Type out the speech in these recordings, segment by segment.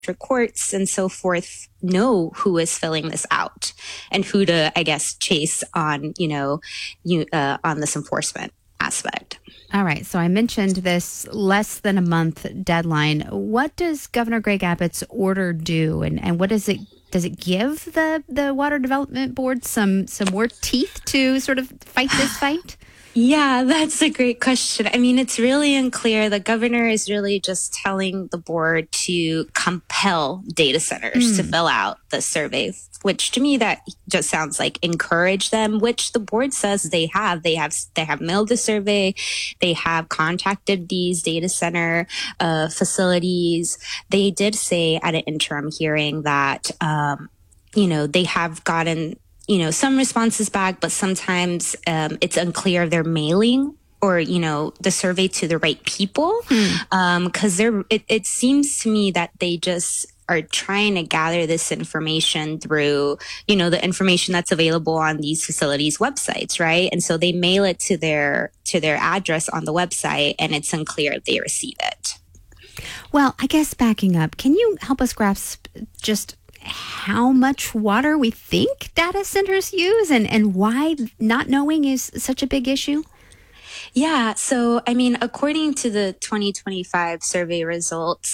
courts and so forth know who is filling this out and who to, I guess, chase on, on this enforcement aspect. All right. So I mentioned this less than a month deadline. What does Governor Greg Abbott's order do? And what does it give the Water Development Board some more teeth to sort of fight this fight? Yeah, that's a great question. I mean, it's really unclear. The governor is really just telling the board to compel data centers to fill out the survey, which to me, that just sounds like encourage them, which the board says they have. They have mailed the survey. They have contacted these data center facilities. They did say at an interim hearing that, they have gotten some responses back, but sometimes it's unclear they're mailing or, the survey to the right people. Because it seems to me that they just are trying to gather this information through, the information that's available on these facilities' websites, right? And so they mail it to their address on the website, and it's unclear if they receive it. Well, I guess backing up, can you help us grasp just how much water we think data centers use and why not knowing is such a big issue? Yeah. So, I mean, according to the 2025 survey results,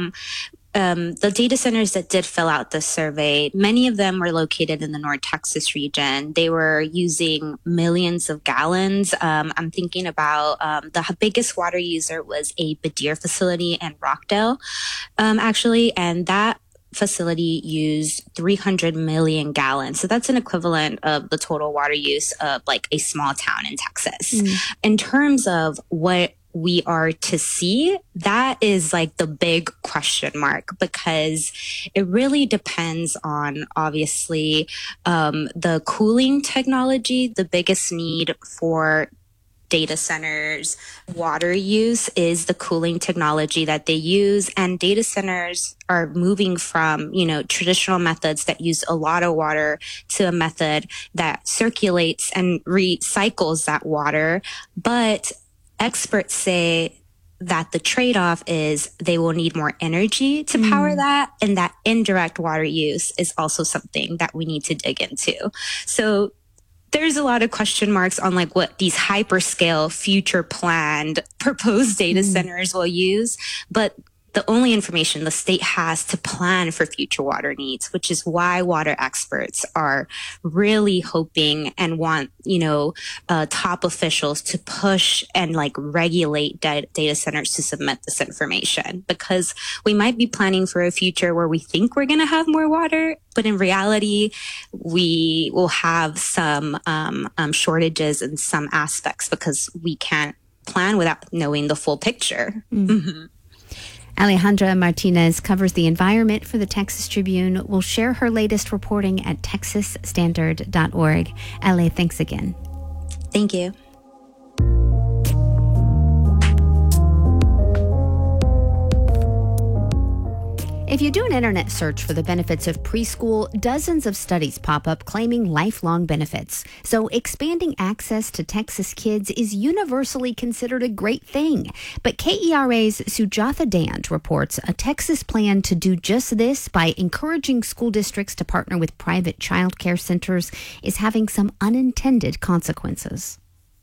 the data centers that did fill out the survey, many of them were located in the North Texas region. They were using millions of gallons. I'm thinking about the biggest water user was a Badir facility in Rockdale, actually, and that facility used 300 million gallons. So that's an equivalent of the total water use of like a small town in Texas. In terms of what we are to see, that is like the big question mark, because it really depends on, obviously, the cooling technology. The biggest need for data centers water use is the cooling technology that they use, and data centers are moving from traditional methods that use a lot of water to a method that circulates and recycles that water. But experts say that the trade-off is they will need more energy to power that, and that indirect water use is also something that we need to dig into. So there's a lot of question marks on like what these hyperscale future planned proposed data centers will use, but the only information the state has to plan for future water needs, which is why water experts are really hoping and want, top officials to push and like regulate data centers to submit this information, because we might be planning for a future where we think we're going to have more water, but in reality, we will have some shortages in some aspects because we can't plan without knowing the full picture. Alejandra Martinez covers the environment for the Texas Tribune. We'll share her latest reporting at texasstandard.org. Ale, thanks again. Thank you. If you do an internet search for the benefits of preschool, dozens of studies pop up claiming lifelong benefits. So expanding access to Texas kids is universally considered a great thing. But KERA's Sujatha Dand reports a Texas plan to do just this by encouraging school districts to partner with private child care centers is having some unintended consequences.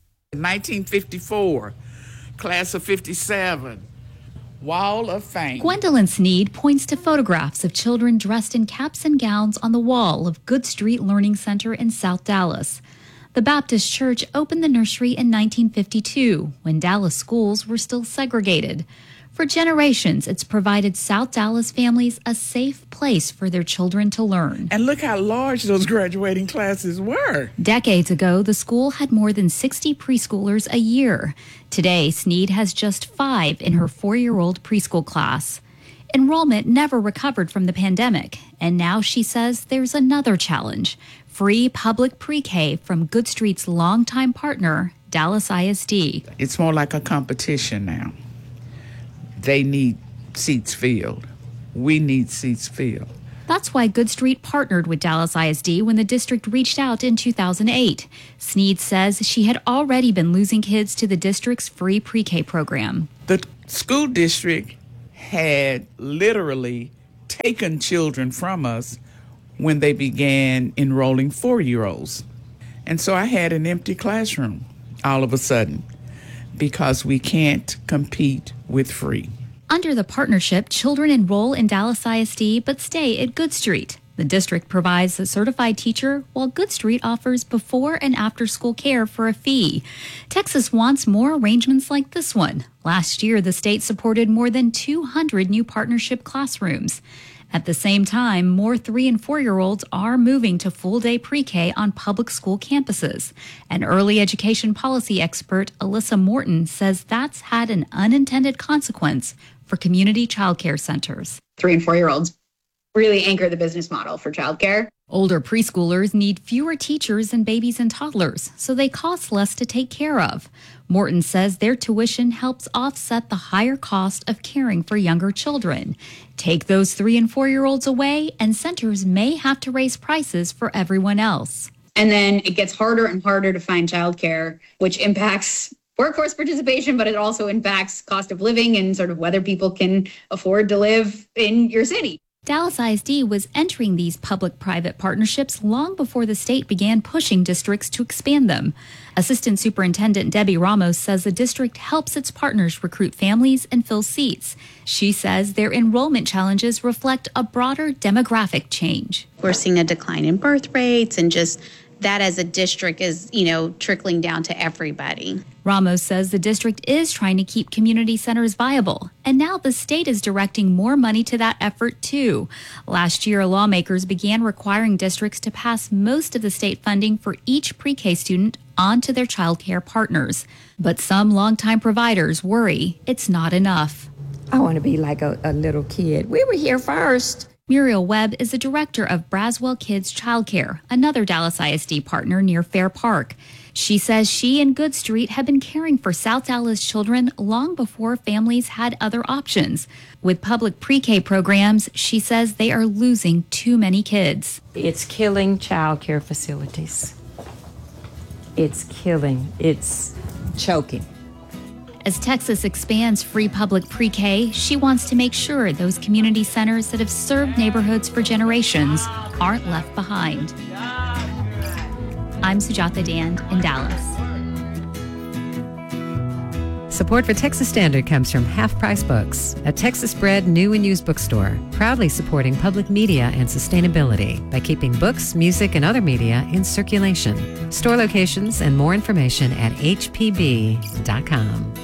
1954, class of 57. Wall of Fame. Gwendolyn Sneed points to photographs of children dressed in caps and gowns on the wall of Good Street Learning Center in South Dallas. The Baptist Church opened the nursery in 1952, when Dallas schools were still segregated. For generations, it's provided South Dallas families a safe place for their children to learn. And look how large those graduating classes were. Decades ago, the school had more than 60 preschoolers a year. Today, Sneed has just 5 in her 4-year-old preschool class. Enrollment never recovered from the pandemic, and now she says there's another challenge: free public pre-K from Good Street's longtime partner, Dallas ISD. It's more like a competition now. They need seats filled. We need seats filled. That's why Good Street partnered with Dallas ISD when the district reached out in 2008. Sneed says she had already been losing kids to the district's free pre-K program. The school district had literally taken children from us when they began enrolling 4-year-olds. And so I had an empty classroom all of a sudden because we can't compete with free. Under the partnership, children enroll in Dallas ISD but stay at Good Street. The district provides a certified teacher, while Good Street offers before and after school care for a fee. Texas wants more arrangements like this one. Last year, the state supported more than 200 new partnership classrooms. At the same time, more 3- and 4-year-olds are moving to full-day pre-K on public school campuses. An early education policy expert, Alyssa Morton, says that's had an unintended consequence for community childcare centers. 3- and 4-year-olds really anchor the business model for childcare. Older preschoolers need fewer teachers than babies and toddlers, so they cost less to take care of. Morton says their tuition helps offset the higher cost of caring for younger children. Take those 3- and 4-year-olds away, and centers may have to raise prices for everyone else. And then it gets harder and harder to find childcare, which impacts workforce participation, but it also impacts cost of living and sort of whether people can afford to live in your city. Dallas ISD was entering these public-private partnerships long before the state began pushing districts to expand them. Assistant Superintendent Debbie Ramos says the district helps its partners recruit families and fill seats. She says their enrollment challenges reflect a broader demographic change. We're seeing a decline in birth rates, and just that as a district is, trickling down to everybody. Ramos says the district is trying to keep community centers viable, and now the state is directing more money to that effort too. Last year, lawmakers began requiring districts to pass most of the state funding for each pre-K student on to their child care partners. But some longtime providers worry it's not enough. I want to be like a little kid. We were here first. Muriel Webb is the director of Braswell Kids Childcare, another Dallas ISD partner near Fair Park. She says she and Good Street have been caring for South Dallas children long before families had other options. With public pre-K programs, she says they are losing too many kids. It's killing childcare facilities. It's choking. As Texas expands free public pre-K, she wants to make sure those community centers that have served neighborhoods for generations aren't left behind. I'm Sujatha Dand in Dallas. Support for Texas Standard comes from Half Price Books, a Texas-bred new and used bookstore, proudly supporting public media and sustainability by keeping books, music, and other media in circulation. Store locations and more information at hpb.com.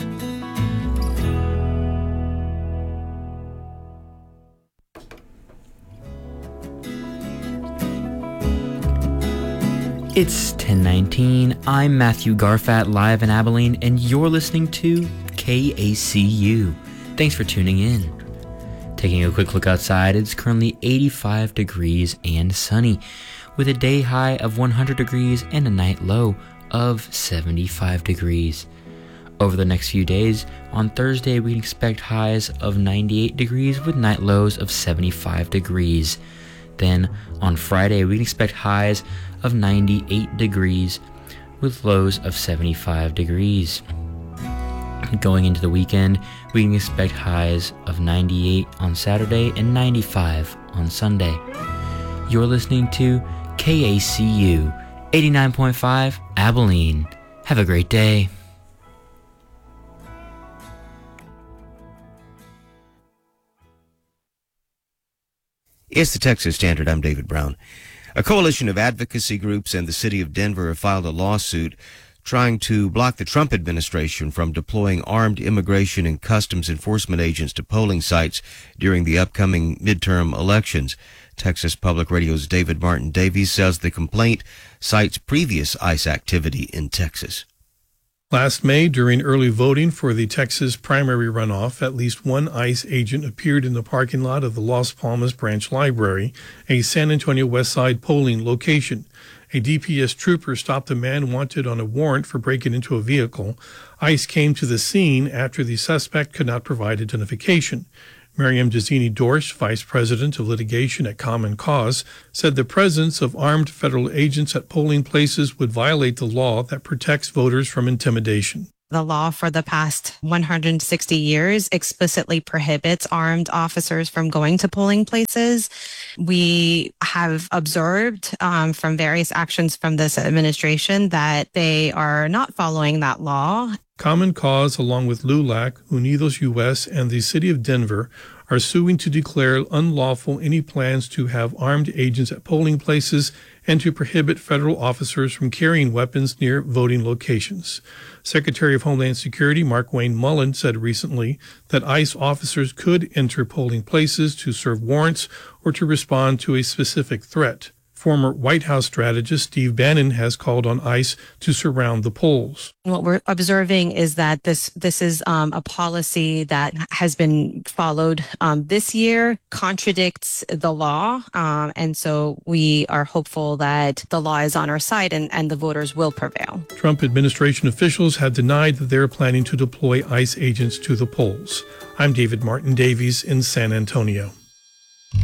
It's 10:19. I'm Matthew Garfat, live in Abilene, and you're listening to KACU. Thanks for tuning in. Taking a quick look outside, it's currently 85 degrees and sunny, with a day high of 100 degrees and a night low of 75 degrees. Over the next few days, on Thursday we can expect highs of 98 degrees with night lows of 75 degrees. Then, on Friday, we can expect highs of 98 degrees with lows of 75 degrees. Going into the weekend, we can expect highs of 98 on Saturday and 95 on Sunday. You're listening to KACU 89.5 Abilene. Have a great day. It's the Texas Standard. I'm David Brown. A coalition of advocacy groups and the city of Denver have filed a lawsuit trying to block the Trump administration from deploying armed immigration and customs enforcement agents to polling sites during the upcoming midterm elections. Texas Public Radio's David Martin Davies says the complaint cites previous ICE activity in Texas. Last May, during early voting for the Texas primary runoff, at least one ICE agent appeared in the parking lot of the Las Palmas Branch Library, a San Antonio West Side polling location. A DPS trooper stopped a man wanted on a warrant for breaking into a vehicle. ICE came to the scene after the suspect could not provide identification. Miriam Jazzini Dorsch, vice president of litigation at Common Cause, said the presence of armed federal agents at polling places would violate the law that protects voters from intimidation. The law for the past 160 years explicitly prohibits armed officers from going to polling places. We have observed from various actions from this administration that they are not following that law. Common Cause, along with LULAC, Unidos US, and the City of Denver, are suing to declare unlawful any plans to have armed agents at polling places and to prohibit federal officers from carrying weapons near voting locations. Secretary of Homeland Security Mark Wayne Mullen said recently that ICE officers could enter polling places to serve warrants or to respond to a specific threat. Former White House strategist Steve Bannon has called on ICE to surround the polls. What we're observing is that this is a policy that has been followed this year, contradicts the law, and so we are hopeful that the law is on our side and the voters will prevail. Trump administration officials have denied that they're planning to deploy ICE agents to the polls. I'm David Martin Davies in San Antonio.